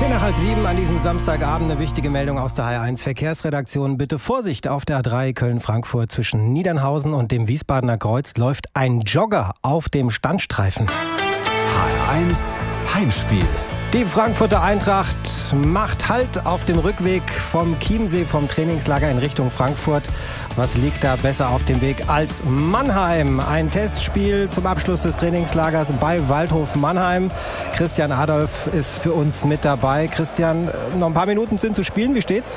7 an diesem Samstagabend eine wichtige Meldung aus der HR1 Verkehrsredaktion. Bitte Vorsicht auf der A3 Köln-Frankfurt zwischen Niedernhausen und dem Wiesbadener Kreuz läuft ein Jogger auf dem Standstreifen. HR1 Heimspiel. Die Frankfurter Eintracht macht Halt auf dem Rückweg vom Chiemsee, vom Trainingslager in Richtung Frankfurt. Was liegt da besser auf dem Weg als Mannheim? Ein Testspiel zum Abschluss des Trainingslagers bei Waldhof Mannheim. Christian Adolf ist für uns mit dabei. Christian, noch ein paar Minuten sind zu spielen. Wie steht's?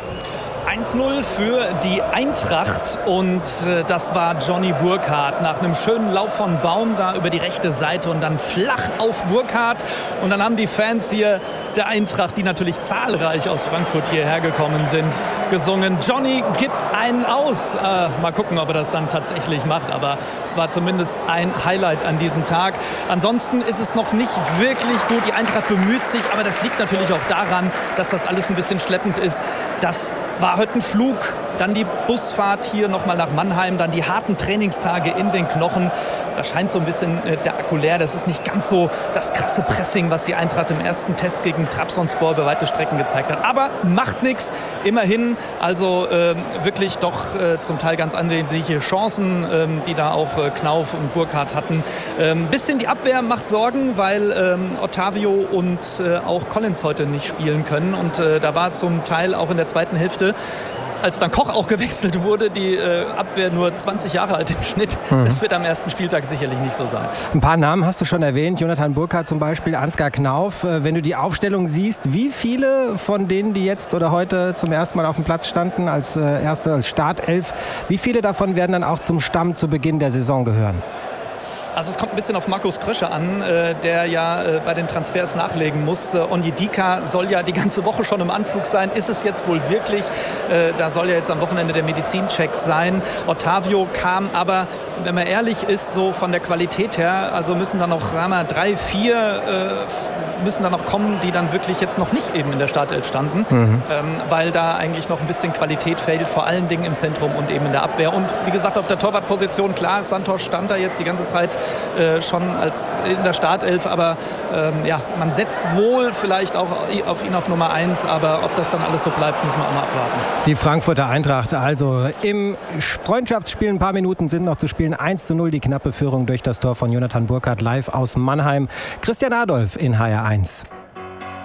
1-0 für die Eintracht und das war Johnny Burkhardt nach einem schönen Lauf von Baum da über die rechte Seite und dann flach auf Burkhardt und dann haben die Fans hier der Eintracht, die natürlich zahlreich aus Frankfurt hierher gekommen sind, gesungen: Johnny gibt einen aus. Mal gucken, ob er das dann tatsächlich macht, aber es war zumindest ein Highlight an diesem Tag. Ansonsten ist es noch nicht wirklich gut. Die Eintracht bemüht sich, aber das liegt natürlich auch daran, dass das alles ein bisschen schleppend ist. Das war heute ein Flug, dann die Busfahrt hier nochmal nach Mannheim, dann die harten Trainingstage in den Knochen. Da scheint so ein bisschen der Akku leer. Das ist nicht ganz so das krasse Pressing, was die Eintracht im ersten Test gegen Trabzonspor über weite Strecken gezeigt hat. Aber macht nichts, immerhin. Also wirklich doch zum Teil ganz ansehnliche Chancen, die da auch Knauf und Burkhardt hatten. Ein bisschen die Abwehr macht Sorgen, weil Ottavio und auch Collins heute nicht spielen können. Und da war zum Teil auch in der zweiten Hälfte, als dann Koch auch gewechselt wurde, die Abwehr nur 20 Jahre alt im Schnitt. Das wird am ersten Spieltag sicherlich nicht so sein. Ein paar Namen hast du schon erwähnt. Jonathan Burkhardt zum Beispiel, Ansgar Knauf. Wenn du die Aufstellung siehst, wie viele von denen, die jetzt oder heute zum ersten Mal auf dem Platz standen, als Startelf, wie viele davon werden dann auch zum Stamm zu Beginn der Saison gehören? Also es kommt ein bisschen auf Markus Krösche an, der ja bei den Transfers nachlegen muss. Onyedika soll ja die ganze Woche schon im Anflug sein. Ist es jetzt wohl wirklich? Da soll ja jetzt am Wochenende der Medizincheck sein. Ottavio kam aber, wenn man ehrlich ist, so von der Qualität her, also müssen da noch 3, 4 müssen da noch kommen, die dann wirklich jetzt noch nicht eben in der Startelf standen, weil da eigentlich noch ein bisschen Qualität fehlt, vor allen Dingen im Zentrum und eben in der Abwehr. Und wie gesagt, auf der Torwartposition, klar, Santos stand da jetzt die ganze Zeit schon als in der Startelf, aber ja, man setzt wohl vielleicht auch auf ihn auf Nummer 1, aber ob das dann alles so bleibt, müssen wir auch mal abwarten. Die Frankfurter Eintracht also im Freundschaftsspiel, ein paar Minuten sind noch zu spielen, 1:0 die knappe Führung durch das Tor von Jonathan Burkhardt live aus Mannheim. Christian Adolf in HR1.